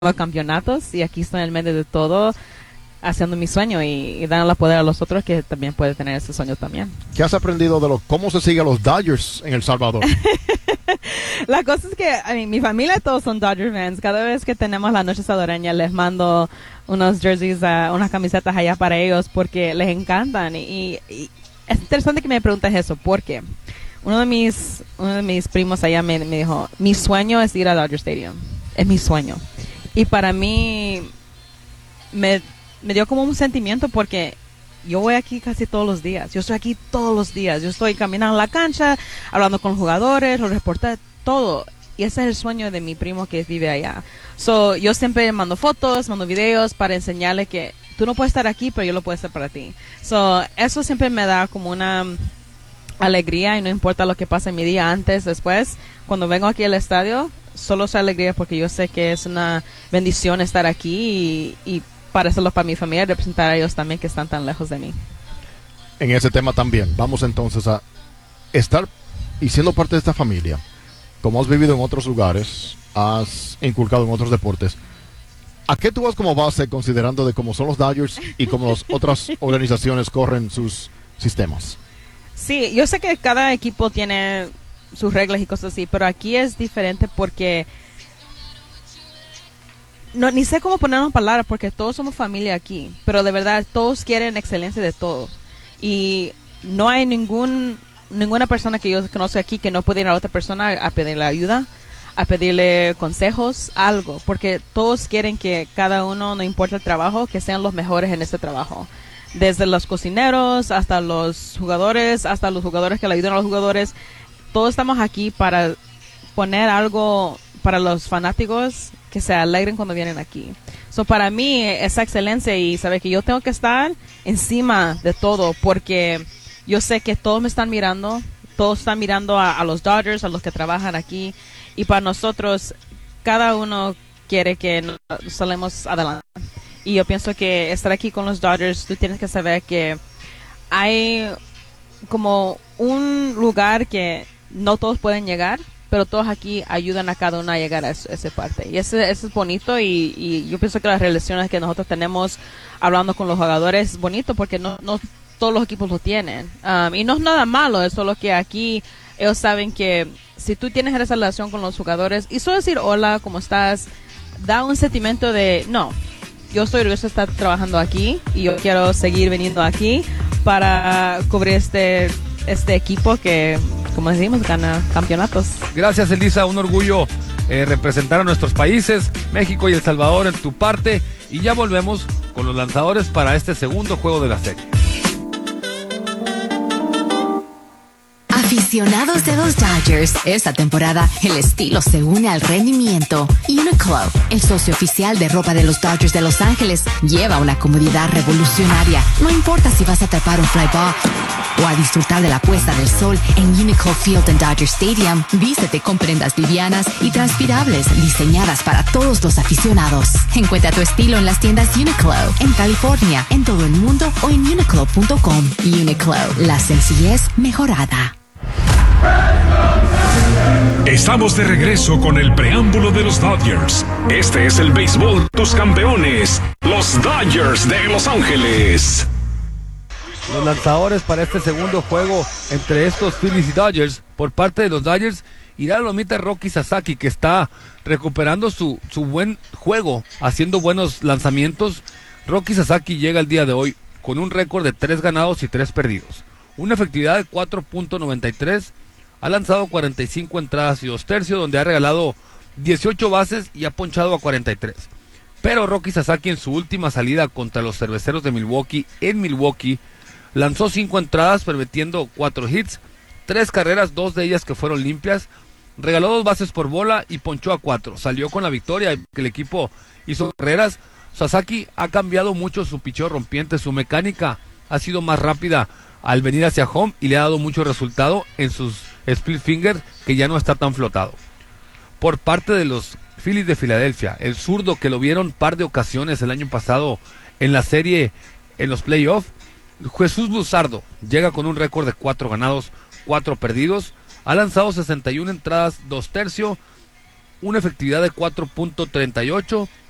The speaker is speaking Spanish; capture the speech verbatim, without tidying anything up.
los campeonatos y aquí estoy en el medio de todo haciendo mi sueño y, y dando la poder a los otros que también pueden tener ese sueño también. ¿Qué has aprendido de los cómo se sigue a los Dodgers en El Salvador? La cosa es que I mean, mi familia todos son Dodgers fans. Cada vez que tenemos la noche salvadoreña les mando unos jerseys, uh, unas camisetas allá para ellos porque les encantan y, y, y es interesante que me preguntes eso porque uno de mis uno de mis primos allá me, me dijo, mi sueño es ir a Dodger Stadium, es mi sueño. Y para mí me, me dio como un sentimiento porque yo voy aquí casi todos los días. Yo estoy aquí todos los días. Yo estoy caminando en la cancha, hablando con los jugadores, los reporteros, todo. Y ese es el sueño de mi primo que vive allá. So, yo siempre mando fotos, mando videos para enseñarle que tú no puedes estar aquí, pero yo lo puedo hacer para ti. So, eso siempre me da como una alegría y no importa lo que pase en mi día antes, después. Cuando vengo aquí al estadio, solo es alegría porque yo sé que es una bendición estar aquí y, y para hacerlo para mi familia, representar a ellos también que están tan lejos de mí. En ese tema también, vamos entonces a estar y siendo parte de esta familia, como has vivido en otros lugares, has inculcado en otros deportes, ¿a qué tú vas como base considerando de cómo son los Dodgers y cómo las otras organizaciones corren sus sistemas? Sí, yo sé que cada equipo tiene sus reglas y cosas así, pero aquí es diferente porque no ni sé cómo ponernos palabras porque todos somos familia aquí, pero de verdad todos quieren excelencia de todo y no hay ningún ninguna persona que yo conozco aquí que no puede ir a otra persona a pedirle ayuda, a pedirle consejos, algo, porque todos quieren que cada uno, no importa el trabajo, que sean los mejores en ese trabajo. Desde los cocineros hasta los jugadores, hasta los jugadores que le ayudan a los jugadores, todos estamos aquí para poner algo para los fanáticos que se alegren cuando vienen aquí. So, para mí, esa excelencia y saber que yo tengo que estar encima de todo porque yo sé que todos me están mirando, todos están mirando a, a los Dodgers, a los que trabajan aquí y para nosotros, cada uno quiere que nos salgamos adelante. Y yo pienso que estar aquí con los Dodgers, tú tienes que saber que hay como un lugar que no todos pueden llegar, pero todos aquí ayudan a cada uno a llegar a esa parte. Y eso, eso es bonito y, y yo pienso que las relaciones que nosotros tenemos hablando con los jugadores es bonito porque no, no todos los equipos lo tienen. Um, y no es nada malo, es solo que aquí ellos saben que si tú tienes esa relación con los jugadores y solo decir hola, ¿cómo estás? Da un sentimiento de, no, yo estoy orgulloso de estar trabajando aquí y yo quiero seguir viniendo aquí para cubrir este este equipo que, como decimos, gana campeonatos. Gracias, Elisa, un orgullo eh, representar a nuestros países, México y El Salvador en tu parte, y ya volvemos con los lanzadores para este segundo juego de la serie. Aficionados de los Dodgers, esta temporada el estilo se une al rendimiento. Uniqlo, el socio oficial de ropa de los Dodgers de Los Ángeles, lleva una comodidad revolucionaria. No importa si vas a atrapar un fly ball o a disfrutar de la puesta del sol en Uniqlo Field en Dodger Stadium, vístete con prendas livianas y transpirables diseñadas para todos los aficionados. Encuentra tu estilo en las tiendas Uniqlo, en California, en todo el mundo o en uniqlo punto com. Uniqlo, la sencillez mejorada. Estamos de regreso con el preámbulo de los Dodgers. Este es el béisbol, tus campeones, los Dodgers de Los Ángeles. Los lanzadores para este segundo juego entre estos Phillies y Dodgers, por parte de los Dodgers, irá la lomita Rocky Sasaki, que está recuperando su, su buen juego, haciendo buenos lanzamientos. Rocky Sasaki llega el día de hoy con un récord de tres ganados y tres perdidos, una efectividad de cuatro punto noventa y tres, ha lanzado cuarenta y cinco entradas y dos tercios, donde ha regalado dieciocho bases y ha ponchado a cuarenta y tres. Pero Rocky Sasaki en su última salida contra los Cerveceros de Milwaukee en Milwaukee lanzó cinco entradas permitiendo cuatro hits, tres carreras, dos de ellas que fueron limpias, regaló dos bases por bola y ponchó a cuatro. Salió con la victoria que el equipo hizo carreras. Sasaki ha cambiado mucho su picheo rompiente, su mecánica ha sido más rápida al venir hacia home y le ha dado mucho resultado en sus split fingers, que ya no está tan flotado. Por parte de los Phillies de Filadelfia, el zurdo que lo vieron par de ocasiones el año pasado en la serie, en los playoffs, Jesús Luzardo llega con un récord de cuatro ganados, cuatro perdidos, ha lanzado sesenta y una entradas, dos tercios, una efectividad de cuatro punto treinta y ocho,